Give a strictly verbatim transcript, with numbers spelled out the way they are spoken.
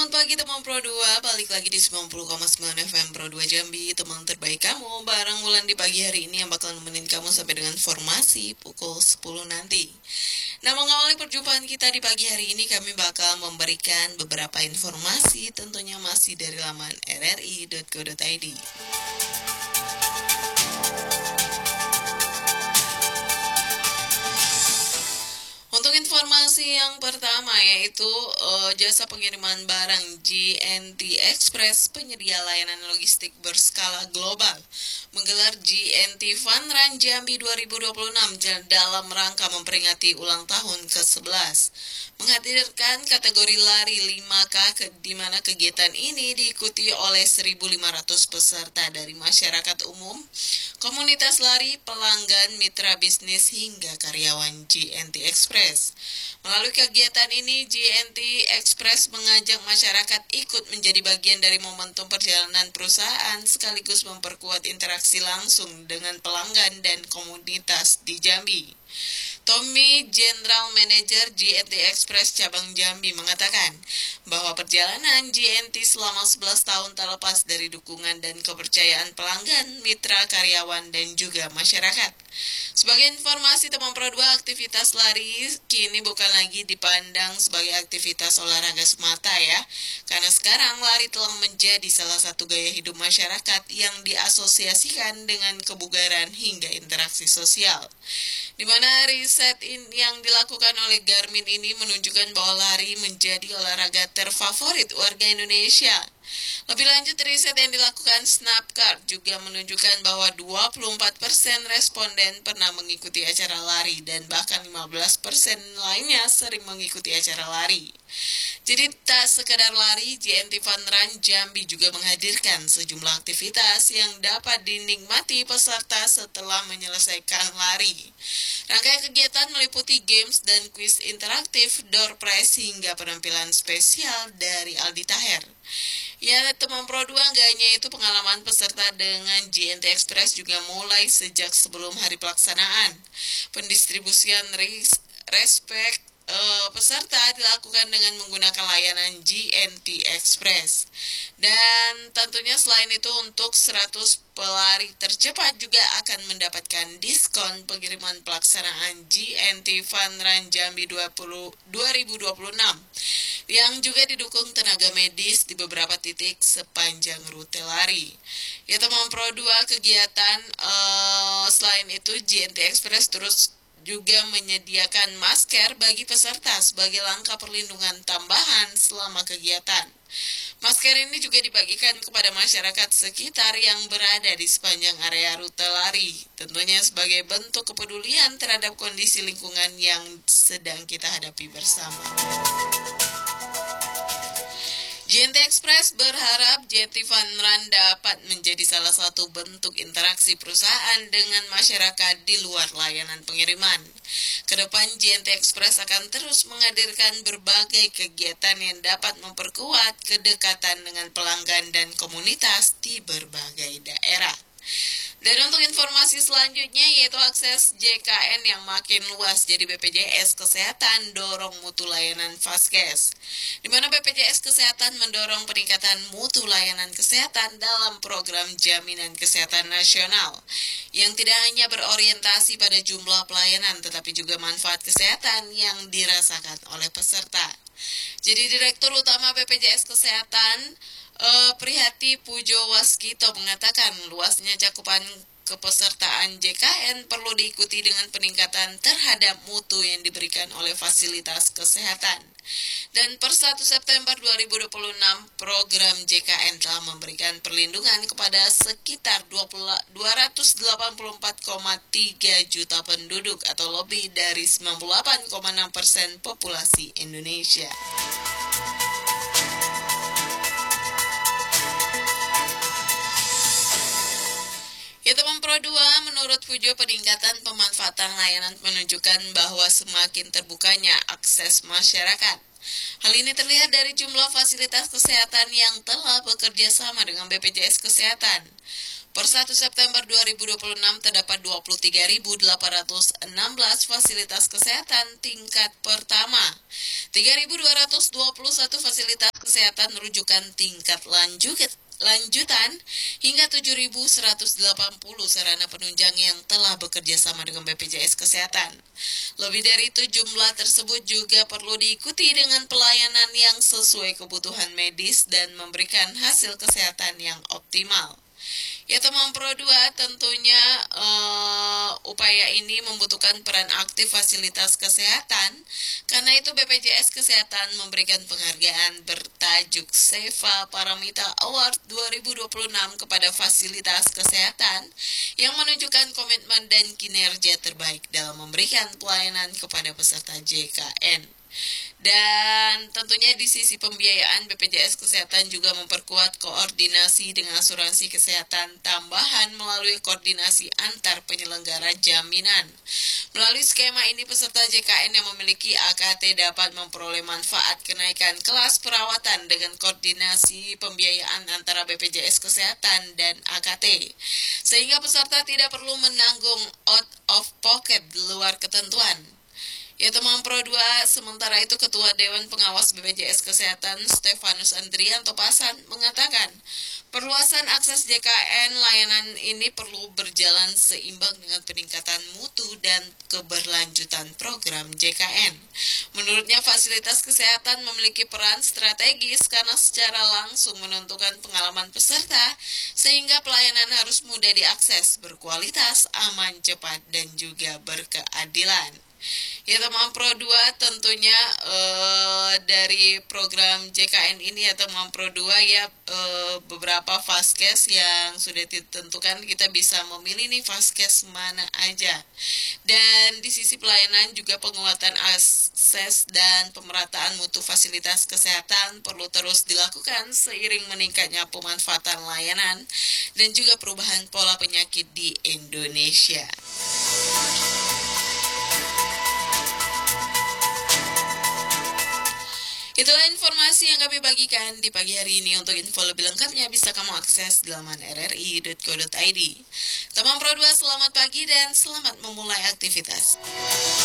Selamat pagi teman Pro dua, balik lagi di sembilan puluh koma sembilan F M Pro dua Jambi, teman terbaik kamu. Barang Wulan di pagi hari ini yang bakal nemenin kamu sampai dengan formasi pukul sepuluh nanti. Nah, mengawali perjumpaan kita di pagi hari ini, kami bakal memberikan beberapa informasi, tentunya masih dari laman r r i dot co dot i d. Untuk informasi yang pertama yaitu uh, jasa pengiriman barang J N T Express, penyedia layanan logistik berskala global, menggelar J N T Fun Run Jambi dua ribu dua puluh enam dalam rangka memperingati ulang tahun ke sebelas. Menghadirkan kategori lari lima K ke, di mana kegiatan ini diikuti oleh seribu lima ratus peserta dari masyarakat umum, komunitas lari, pelanggan, mitra bisnis hingga karyawan J N T Express. Melalui kegiatan ini, J N T Express mengajak masyarakat ikut menjadi bagian dari momentum perjalanan perusahaan sekaligus memperkuat interaksi langsung dengan pelanggan dan komunitas di Jambi. Tommy, General Manager J N T Express Cabang Jambi, mengatakan bahwa perjalanan J N T selama sebelas tahun tak lepas dari dukungan dan kepercayaan pelanggan, mitra, karyawan, dan juga masyarakat. Sebagai informasi teman Pro dua, aktivitas lari kini bukan lagi dipandang sebagai aktivitas olahraga semata ya, karena sekarang lari telah menjadi salah satu gaya hidup masyarakat yang diasosiasikan dengan kebugaran hingga interaksi sosial. Di mana riset yang dilakukan oleh Garmin ini menunjukkan bahwa lari menjadi olahraga terfavorit warga Indonesia. Lebih lanjut, riset yang dilakukan Snapcart juga menunjukkan bahwa dua puluh empat persen responden pernah mengikuti acara lari dan bahkan lima belas persen lainnya sering mengikuti acara lari. Jadi tak sekedar lari, J N T Fun Run Jambi juga menghadirkan sejumlah aktivitas yang dapat dinikmati peserta setelah menyelesaikan lari. Rangkaian kegiatan meliputi games dan kuis interaktif, door prize hingga penampilan spesial dari Aldi Taher. Ya, teman Pro dua, gak hanya itu, pengalaman peserta dengan J N T Express juga mulai sejak sebelum hari pelaksanaan. Pendistribusian res- respect uh, peserta dilakukan dengan menggunakan layanan J N T Express. Dan tentunya selain itu, untuk seratus pelari tercepat juga akan mendapatkan diskon pengiriman pelaksanaan J N T Fun Run Jambi dua ribu dua puluh enam yang juga didukung tenaga medis di beberapa titik sepanjang rute lari. Ya teman Pro dua, kegiatan uh, selain itu J N T Express terus juga menyediakan masker bagi peserta sebagai langkah perlindungan tambahan selama kegiatan. Masker ini juga dibagikan kepada masyarakat sekitar yang berada di sepanjang area rute lari, tentunya sebagai bentuk kepedulian terhadap kondisi lingkungan yang sedang kita hadapi bersama. J N T Express berharap J N T Fun Run dapat menjadi salah satu bentuk interaksi perusahaan dengan masyarakat di luar layanan pengiriman. Kedepan J N T Express akan terus menghadirkan berbagai kegiatan yang dapat memperkuat kedekatan dengan pelanggan dan komunitas di berbagai daerah. Dan untuk informasi selanjutnya yaitu akses J K N yang makin luas, jadi B P J S Kesehatan dorong mutu layanan Vaskes, di mana B P J S Kesehatan mendorong peningkatan mutu layanan kesehatan dalam program Jaminan Kesehatan Nasional yang tidak hanya berorientasi pada jumlah pelayanan tetapi juga manfaat kesehatan yang dirasakan oleh peserta. Jadi Direktur Utama B P J S Kesehatan Uh, Prihati Pujo Waskito mengatakan luasnya cakupan kepesertaan J K N perlu diikuti dengan peningkatan terhadap mutu yang diberikan oleh fasilitas kesehatan. Dan per satu September dua ribu dua puluh enam, program J K N telah memberikan perlindungan kepada sekitar dua ratus delapan puluh empat koma tiga juta penduduk atau lebih dari sembilan puluh delapan koma enam persen populasi Indonesia. Ya teman Pro dua, menurut Pujo peningkatan pemanfaatan layanan menunjukkan bahwa semakin terbukanya akses masyarakat. Hal ini terlihat dari jumlah fasilitas kesehatan yang telah bekerja sama dengan B P J S Kesehatan. Per satu September dua ribu dua puluh enam terdapat dua puluh tiga ribu delapan ratus enam belas fasilitas kesehatan tingkat pertama, tiga ribu dua ratus dua puluh satu fasilitas kesehatan rujukan tingkat lanjut lanjutan, hingga tujuh ribu seratus delapan puluh sarana penunjang yang telah bekerja sama dengan B P J S Kesehatan. Lebih dari itu, jumlah tersebut juga perlu diikuti dengan pelayanan yang sesuai kebutuhan medis dan memberikan hasil kesehatan yang optimal. Ya teman Pro dua, tentunya uh, upaya ini membutuhkan peran aktif fasilitas kesehatan. Karena itu B P J S Kesehatan memberikan penghargaan bertajuk Seva Paramita Award dua ribu dua puluh enam kepada fasilitas kesehatan yang menunjukkan komitmen dan kinerja terbaik dalam memberikan pelayanan kepada peserta J K N. Dan tentunya di sisi pembiayaan, B P J S Kesehatan juga memperkuat koordinasi dengan asuransi kesehatan tambahan melalui koordinasi antar penyelenggara jaminan. Melalui skema ini, peserta J K N yang memiliki A K T dapat memperoleh manfaat kenaikan kelas perawatan dengan koordinasi pembiayaan antara B P J S Kesehatan dan A K T, sehingga peserta tidak perlu menanggung out of pocket di luar ketentuan. Ya teman Pro dua, sementara itu Ketua Dewan Pengawas B P J S Kesehatan Stefanus Andrianto Pasan mengatakan perluasan akses J K N layanan ini perlu berjalan seimbang dengan peningkatan mutu dan keberlanjutan program J K N. Menurutnya, fasilitas kesehatan memiliki peran strategis karena secara langsung menentukan pengalaman peserta, sehingga pelayanan harus mudah diakses, berkualitas, aman, cepat, dan juga berkeadilan. Ya teman Pro dua, tentunya uh, dari program J K N ini ya teman Pro dua ya, uh, beberapa vaskes yang sudah ditentukan, kita bisa memilih nih vaskes mana aja. Dan di sisi pelayanan juga penguatan akses dan pemerataan mutu fasilitas kesehatan perlu terus dilakukan seiring meningkatnya pemanfaatan layanan dan juga perubahan pola penyakit di Indonesia. Itulah informasi yang kami bagikan di pagi hari ini. Untuk info lebih lengkapnya bisa kamu akses di laman r r i dot co dot i d. Teman Pro dua, selamat pagi dan selamat memulai aktivitas.